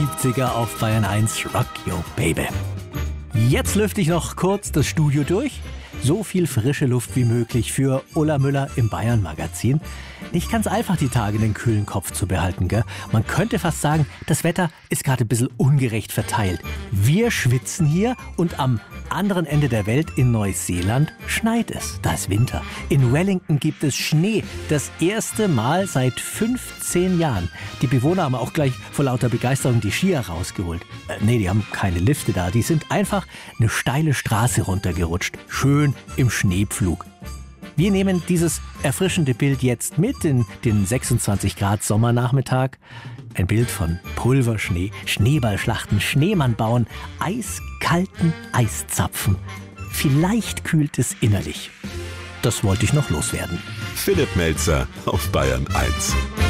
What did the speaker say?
70er auf Bayern 1 Rock Your Baby. Jetzt lüfte ich noch kurz das Studio durch. So viel frische Luft wie möglich für Ulla Müller im Bayern-Magazin. Nicht ganz einfach, die Tage den kühlen Kopf zu behalten, gell? Man könnte fast sagen, das Wetter ist gerade ein bisschen ungerecht verteilt. Wir schwitzen hier und am anderen Ende der Welt in Neuseeland schneit es. Da ist Winter. In Wellington gibt es Schnee. Das erste Mal seit 15 Jahren. Die Bewohner haben auch gleich vor lauter Begeisterung die Skier rausgeholt. Nee, die haben keine Lifte da. Die sind einfach eine steile Straße runtergerutscht. Schön im Schneepflug. Wir nehmen dieses erfrischende Bild jetzt mit in den 26 Grad Sommernachmittag. Ein Bild von Pulverschnee, Schneeballschlachten, Schneemann bauen, eiskalten Eiszapfen. Vielleicht kühlt es innerlich. Das wollte ich noch loswerden. Philipp Melzer auf Bayern 1.